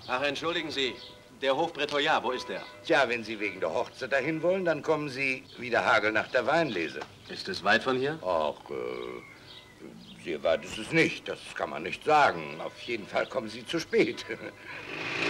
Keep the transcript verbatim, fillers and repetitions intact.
Ach, entschuldigen Sie. Der Hof Breteuil, wo ist der? Tja, wenn Sie wegen der Hochzeit dahin wollen, dann kommen Sie wie der Hagel nach der Weinlese. Ist es weit von hier? Ach, äh, sehr weit ist es nicht. Das kann man nicht sagen. Auf jeden Fall kommen Sie zu spät.